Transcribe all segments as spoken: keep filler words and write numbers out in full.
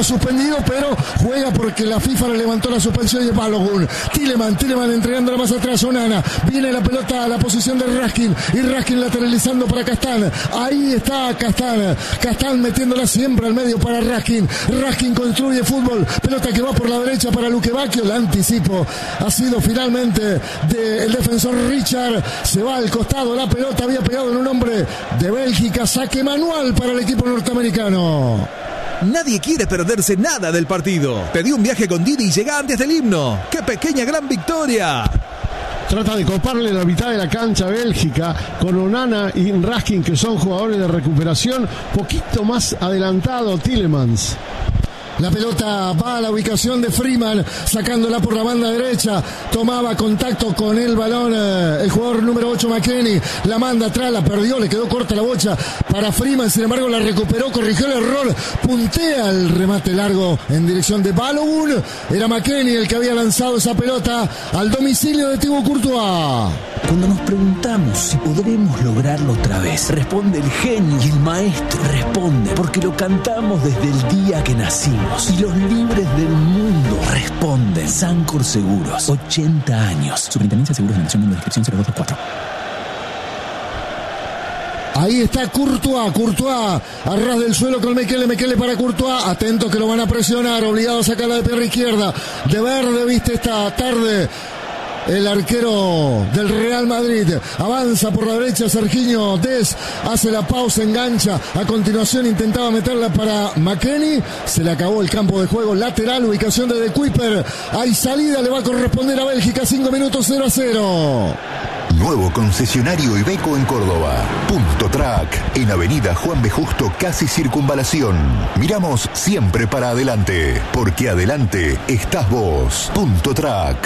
estaba suspendido, pero juega porque la FIFA le levantó la suspensión de Balogun. Tielemans, Tielemans entregándola más atrás, Onana. Viene la pelota a la posición de Raskin y Raskin lateralizando para Castán. Ahí está Castán. Castán metiéndola siempre al medio para Raskin. Raskin construye fútbol. Pelota que va por la derecha para Luque Bacchio. El anticipo ha sido finalmente del defensor Richard. Se va al costado. La pelota había pegado en un hombre de Bélgica. Saque manual para el equipo norteamericano. Nadie quiere perderse nada del partido. Pedí un viaje con Didi y llega antes del himno. ¡Qué pequeña gran victoria! Trata de coparle la mitad de la cancha a Bélgica con Onana y Raskin, que son jugadores de recuperación. Poquito más adelantado Tielemans. La pelota va a la ubicación de Freeman, sacándola por la banda derecha. Tomaba contacto con el balón eh, el jugador número ocho, McKennie. La manda atrás, la perdió, le quedó corta la bocha para Freeman. Sin embargo, la recuperó, corrigió el error. Puntea el remate largo en dirección de Balogun. Era McKennie el que había lanzado esa pelota al domicilio de Thibaut Courtois. Cuando nos preguntamos si podremos lograrlo otra vez, responde el genio y el maestro. Responde porque lo cantamos desde el día que nacimos. Y los libres del mundo responden. Sancor Seguros, ochenta años. Superintendencia de Seguros de Nación, número de inscripción cero dos dos cuatro. Ahí está Courtois, Courtois, a ras del suelo con Mekele, Mekele para Courtois, atento que lo van a presionar, obligado a sacarla de pierna izquierda. De verde viste esta tarde el arquero del Real Madrid. Avanza por la derecha Serginho Dest, hace la pausa, engancha. A continuación intentaba meterla para McKennie. Se le acabó el campo de juego lateral, ubicación de De Kuiper. Hay salida, le va a corresponder a Bélgica. cinco minutos, cero a cero. Nuevo concesionario Iveco en Córdoba. Punto Track, en Avenida Juan B. Justo, casi Circunvalación. Miramos siempre para adelante, porque adelante estás vos. Punto Track.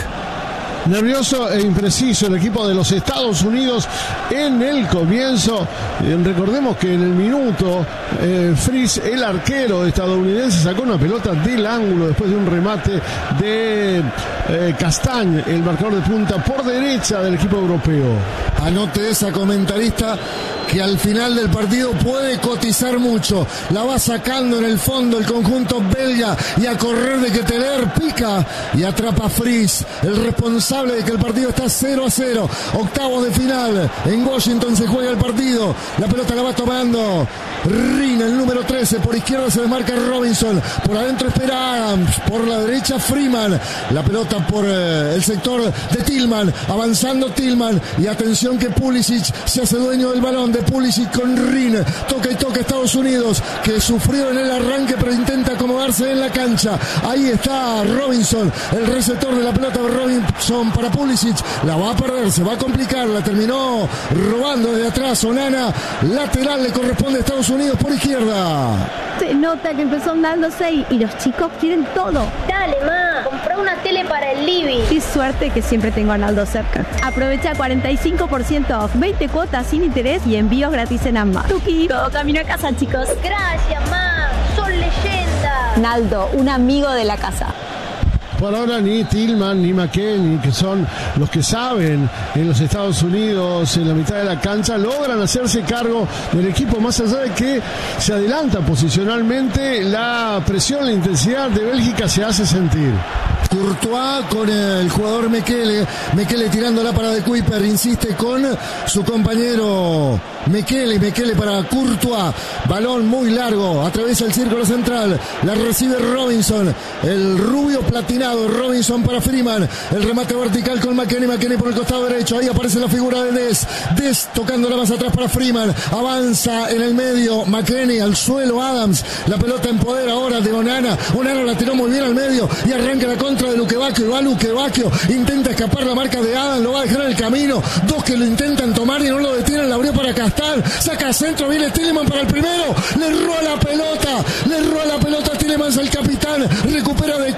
Nervioso e impreciso el equipo de los Estados Unidos en el comienzo. Eh, recordemos que en el minuto eh, Fries, el arquero estadounidense, sacó una pelota del ángulo después de un remate de eh, Castañ, el marcador de punta por derecha del equipo europeo. Anote esa, comentarista, que al final del partido puede cotizar mucho. La va sacando en el fondo el conjunto belga y a correr de Ketelaere, pica y atrapa a Fries, el responsable de que el partido está cero a cero. Octavos de final, en Washington se juega el partido. La pelota la va tomando Rin, el número trece. Por izquierda se desmarca Robinson, por adentro espera Adams, por la derecha Freeman. La pelota por eh, el sector de Tillman, avanzando Tillman, y atención que Pulisic se hace dueño del balón. De Pulisic con Rin, toca y toca Estados Unidos, que sufrió en el arranque pero intenta acomodarse en la cancha. Ahí está Robinson, el receptor de la pelota de Robinson para Pulisic. La va a perder, se va a complicar, la terminó robando desde atrás Onana. Lateral le corresponde a Estados Unidos por izquierda. Se nota que empezó andándose y, y los chicos quieren todo. Dale, ma, compré una tele para el living. Y suerte que siempre tengo a Naldo cerca. Aprovecha cuarenta y cinco por ciento off, veinte cuotas sin interés y envíos gratis en ambas. Tuki, todo camino a casa, chicos. Gracias, ma, son leyendas. Naldo, un amigo de la casa. Por ahora ni Tillman ni McKennie, que son los que saben en los Estados Unidos, en la mitad de la cancha, logran hacerse cargo del equipo, más allá de que se adelanta posicionalmente. La presión, la intensidad de Bélgica se hace sentir. Courtois con el jugador Mekele, Mekele tirándola para De Kuiper, insiste con su compañero Mekele, Mekele para Courtois, balón muy largo, atraviesa el círculo central, la recibe Robinson, el rubio platinado, Robinson para Freeman, el remate vertical con McKennie, McKennie por el costado derecho, ahí aparece la figura de Dest, Dest tocándola más atrás para Freeman, avanza en el medio, McKennie al suelo, Adams, la pelota en poder ahora de Onana, Onana la tiró muy bien al medio y arranca la contra de Luque Bacchio, va Luque Bacchio, intenta escapar la marca de Adams, lo va a dejar en el camino, dos que lo intentan tomar y no lo detienen, la abrió para Castán, saca centro, viene Tielemans para el primero, le roba la pelota, le roba la pelota a Tielemans al capitán, recupera De Kuiper,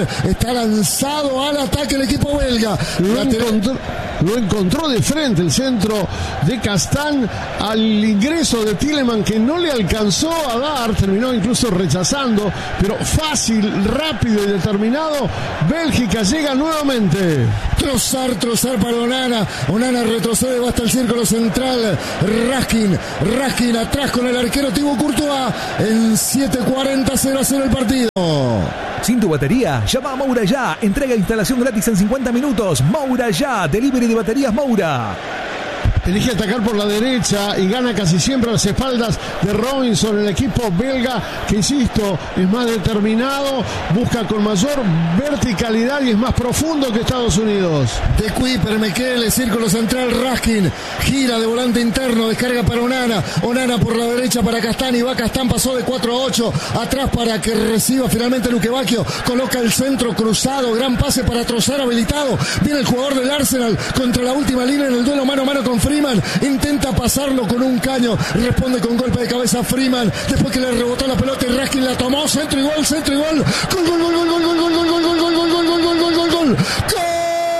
Teler. Está lanzado al ataque el equipo belga. Lo encontró, lo encontró de frente el centro de Castán al ingreso de Tielemans, que no le alcanzó a dar, terminó incluso rechazando, pero fácil, rápido y determinado. Bélgica llega nuevamente. Trozar, trozar para Onana. Onana retrocede, va hasta el círculo central. Raskin, Raskin atrás con el arquero Thibaut Courtois. En siete cuarenta, cero a cero el partido. Sin tu batería, llama a Moura Ya. Entrega e instalación gratis en cincuenta minutos. Moura Ya, delivery de baterías Moura. Elige atacar por la derecha y gana casi siempre a las espaldas de Robinson, el equipo belga, que insisto, es más determinado, busca con mayor verticalidad y es más profundo que Estados Unidos. De Kuiper, Mekele, círculo central, Raskin, gira de volante interno, descarga para Onana, Onana por la derecha para Castán, y va Castán, pasó de cuatro a ocho, atrás para que reciba finalmente Luque Bacchio, coloca el centro cruzado, gran pase para Trozar habilitado, viene el jugador del Arsenal contra la última línea en el duelo mano a mano con Freeman, intenta pasarlo con un caño, responde con golpe de cabeza Freeman, después que le rebotó la pelota y Raskin la tomó, centro y gol, centro y gol, gol, gol, gol, gol, gol, gol, gol, gol, gol, gol, gol, gol, gol, gol, gol, gol, gol, gol.